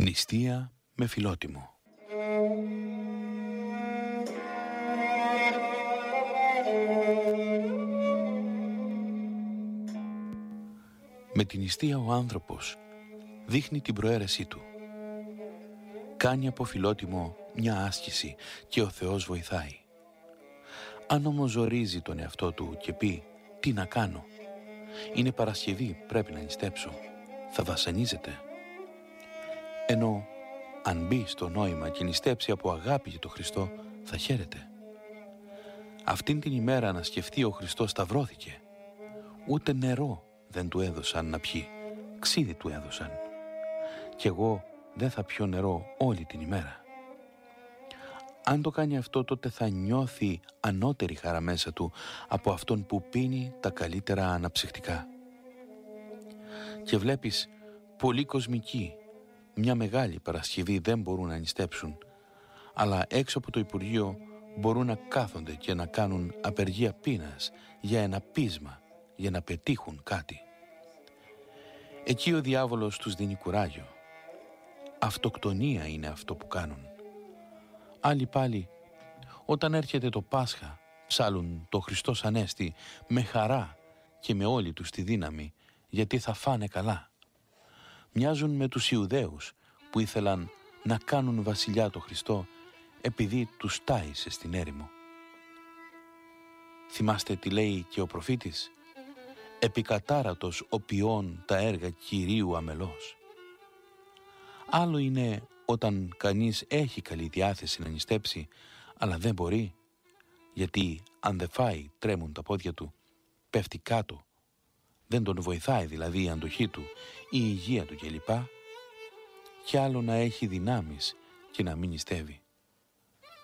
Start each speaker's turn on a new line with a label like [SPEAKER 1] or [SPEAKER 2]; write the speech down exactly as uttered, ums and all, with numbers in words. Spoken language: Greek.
[SPEAKER 1] Νηστεία με Φιλότιμο. Με την νηστεία ο άνθρωπος δείχνει την προαίρεσή του. Κάνει από φιλότιμο μια άσκηση και ο Θεός βοηθάει. Αν όμως ζορίζει τον εαυτό του και πει «Τι να κάνω, είναι Παρασκευή, πρέπει να νηστέψω», θα βασανίζεται. Ενώ αν μπει στο νόημα και νηστέψει από αγάπη για τον Χριστό, θα χαίρεται. Αυτήν την ημέρα να σκεφτεί ο Χριστός σταυρώθηκε. Ούτε νερό δεν του έδωσαν να πιει, ξύδι του έδωσαν. Κι εγώ δεν θα πιω νερό όλη την ημέρα. Αν το κάνει αυτό, τότε θα νιώθει ανώτερη χαρά μέσα του από αυτόν που πίνει τα καλύτερα αναψυκτικά. Και βλέπεις πολλοί κοσμικοί μια μεγάλη Παρασκευή δεν μπορούν να νηστέψουν, αλλά έξω από το Υπουργείο μπορούν να κάθονται και να κάνουν απεργία πείνας για ένα πείσμα, για να πετύχουν κάτι. Εκεί ο διάβολος τους δίνει κουράγιο. Αυτοκτονία είναι αυτό που κάνουν. Άλλοι πάλι, όταν έρχεται το Πάσχα, ψάλουν το Χριστός Ανέστη με χαρά και με όλη τους τη δύναμη, γιατί θα φάνε καλά. Μοιάζουν με τους Ιουδαίους που ήθελαν να κάνουν βασιλιά το Χριστό επειδή τους τάισε στην έρημο. Θυμάστε τι λέει και ο προφήτης? «Επικατάρατος ο ποιών τα έργα Κυρίου αμελώς». Άλλο είναι όταν κανείς έχει καλή διάθεση να νηστέψει, αλλά δεν μπορεί, γιατί αν δεν φάει τρέμουν τα πόδια του, πέφτει κάτω, δεν τον βοηθάει δηλαδή η αντοχή του, η υγεία του κλπ. Κι άλλο να έχει δυνάμεις και να μην νηστεύει.